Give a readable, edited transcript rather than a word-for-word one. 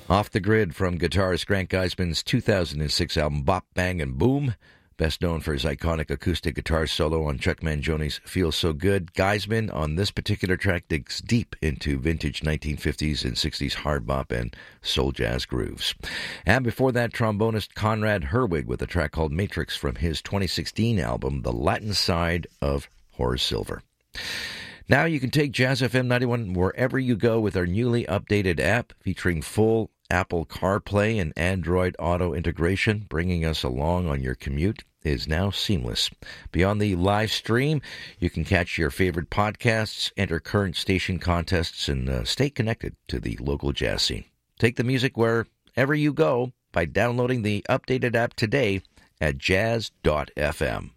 Off the Grid from guitarist Grant Geisman's 2006 album Bop, Bang, and Boom. Best known for his iconic acoustic guitar solo on Chuck Mangioni's Feels So Good, Geisman on this particular track digs deep into vintage 1950s and 60s hard bop and soul jazz grooves. And before that, trombonist Conrad Herwig with a track called Matrix from his 2016 album, The Latin Side of Horace Silver. Now you can take Jazz FM 91 wherever you go with our newly updated app featuring full Apple CarPlay and Android Auto integration. Bringing us along on your commute is now seamless. Beyond the live stream, you can catch your favorite podcasts, enter current station contests, and stay connected to the local jazz scene. Take the music wherever you go by downloading the updated app today at jazz.fm.